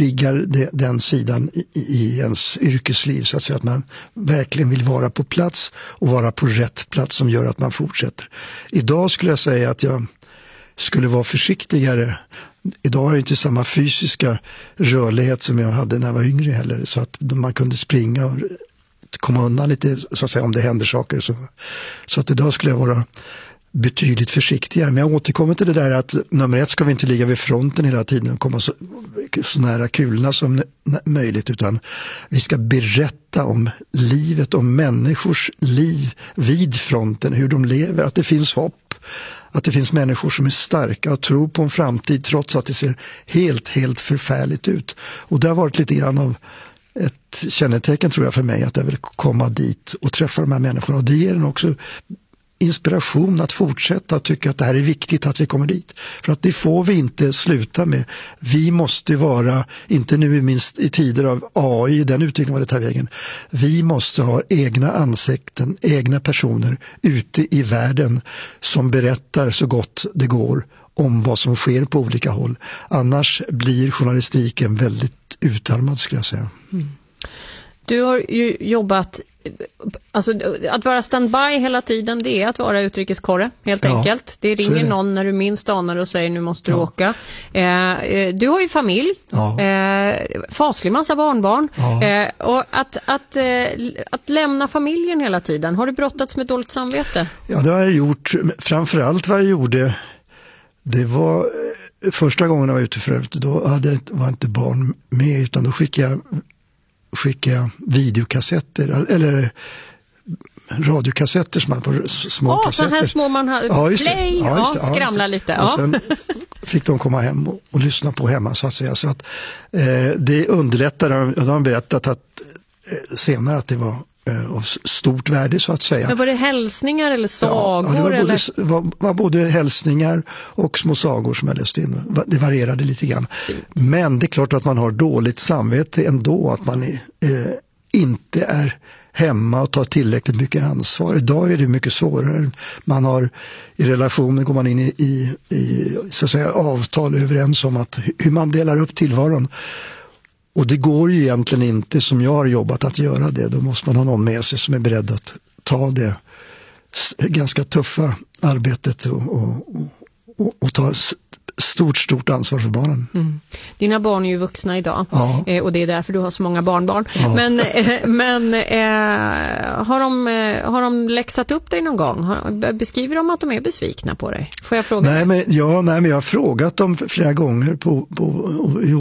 triggar den sidan i ens yrkesliv, så att säga, att man verkligen vill vara på plats och vara på rätt plats som gör att man fortsätter. Idag skulle jag säga att jag skulle vara försiktigare. Idag har jag inte samma fysiska rörlighet som jag hade när jag var yngre heller, så att man kunde springa och komma undan lite, så att säga, om det händer saker. Så att idag skulle jag vara betydligt försiktigare. Men jag återkommer till det där att nummer 1 ska vi inte ligga vid fronten hela tiden och komma så nära kulorna som möjligt, utan vi ska berätta om livet, om människors liv vid fronten, hur de lever, att det finns hopp, att det finns människor som är starka och tror på en framtid trots att det ser helt förfärligt ut. Och det har varit lite grann av ett kännetecken, tror jag, för mig, att jag vill komma dit och träffa de här människorna, och det ger en också inspiration att fortsätta tycka att det här är viktigt att vi kommer dit. För att det får vi inte sluta med. Vi måste vara, inte nu minst i tider av AI, den utvecklingen var det tar vägen. Vi måste ha egna ansikten, egna personer ute i världen som berättar så gott det går om vad som sker på olika håll. Annars blir journalistiken väldigt utarmad, skulle jag säga. Mm. Du har ju jobbat, alltså att vara standby hela tiden, det är att vara utrikeskorre, helt enkelt. Det ringer någon när du minst anar och säger nu måste du åka. Du har ju familj, faslig massa barnbarn. Och att lämna familjen hela tiden, har du brottats med dåligt samvete? Ja, det har jag gjort. Framförallt vad jag gjorde, det var första gången jag var ute förut, då var inte barn med, utan då skickade jag videokassetter eller radiokassetter som man på små kassetter. Så här små man har play och skramla lite. Och sen fick de komma hem och lyssna på hemma, så att säga. Så att det underlättade. De har berättat att senare att det var av stort värde, så att säga. Men var det hälsningar eller sagor? Ja, det var både hälsningar och små sagor som jag läste in. Det varierade lite grann. Fint. Men det är klart att man har dåligt samvete ändå, att man inte är hemma och tar tillräckligt mycket ansvar. Idag är det mycket svårare. Man har i relationer, går man in i så att säga avtal överens om att hur man delar upp tillvaron. Och det går ju egentligen inte, som jag har jobbat, att göra det. Då måste man ha någon med sig som är beredd att ta det ganska tuffa arbetet och ta stort ansvar för barnen. Mm. Dina barn är ju vuxna idag, och det är därför du har så många barnbarn. Ja. Men har de läxat upp dig någon gång? Beskriver de att de är besvikna på dig? Får jag fråga? Nej, men jag har frågat dem flera gånger på